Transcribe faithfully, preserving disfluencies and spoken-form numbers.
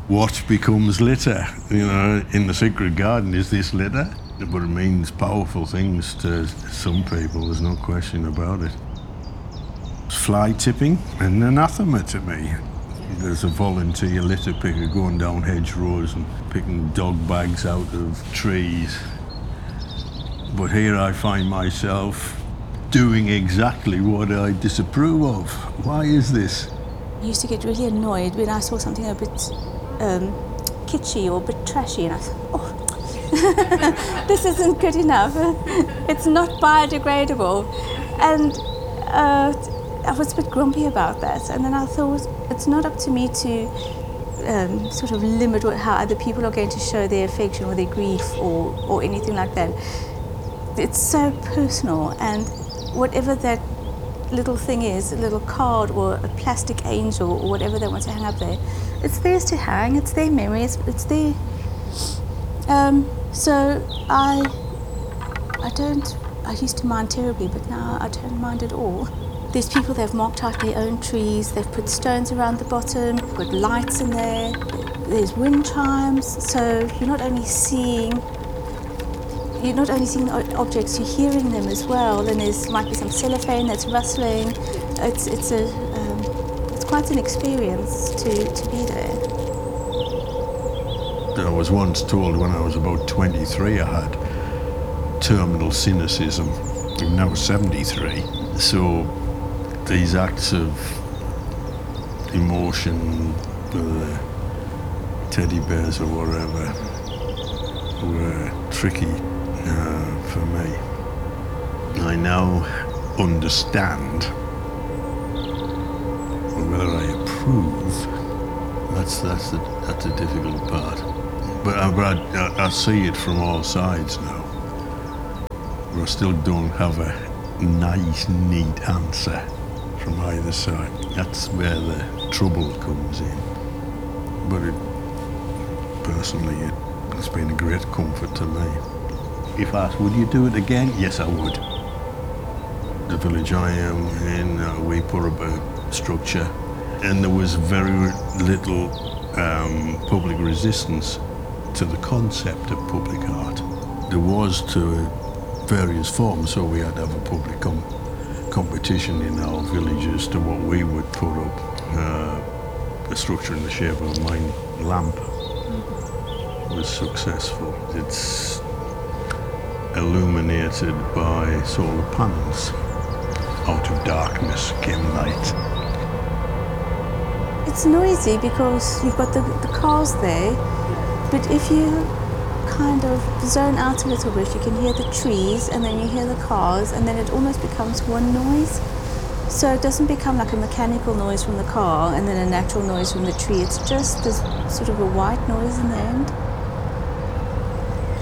what becomes litter? You know, in the secret garden, is this litter? But it means powerful things to some people, there's no question about it. Fly tipping, an anathema to me. There's a volunteer litter picker going down hedgerows and picking dog bags out of trees. But here I find myself doing exactly what I disapprove of. Why is this? I used to get really annoyed when I saw something a bit um, kitschy or a bit trashy, and I thought, oh, this isn't good enough. It's not biodegradable. And uh, I was a bit grumpy about that. And then I thought, it's not up to me to um, sort of limit how other people are going to show their affection or their grief or, or anything like that. It's so personal, and whatever that little thing is, a little card or a plastic angel or whatever they want to hang up there, it's theirs to hang, it's their memory, it's, it's their... Um, so I, I don't, I used to mind terribly, but now I don't mind at all. There's people that have marked out their own trees, they've put stones around the bottom, put lights in there, there's wind chimes, so you're not only seeing You're not only seeing objects, you're hearing them as well, and there might be some cellophane that's rustling. It's, it's, a, um, it's quite an experience to, to be there. I was once told when I was about twenty-three I had terminal cynicism. I'm now seventy-three, so these acts of emotion, the teddy bears or whatever, were tricky. Uh, for me. I now understand, whether I approve, that's that's the that's the difficult part. But I, but I, I see it from all sides now. But I still don't have a nice, neat answer from either side. That's where the trouble comes in. But it, personally, it, it's been a great comfort to me. If asked, would you do it again? Yes, I would. The village I am in, uh, we put up a structure, and there was very little um, public resistance to the concept of public art. There was to various forms, so we had to have a public com competition in our village as to what we would put up. Uh, a structure in the shape of a mine lamp was successful. It's illuminated by solar panels. Out of darkness came light. It's noisy because you've got the, the cars there, but if you kind of zone out a little bit, you can hear the trees and then you hear the cars, and then it almost becomes one noise. So it doesn't become like a mechanical noise from the car and then a natural noise from the tree. It's just this sort of a white noise in the end.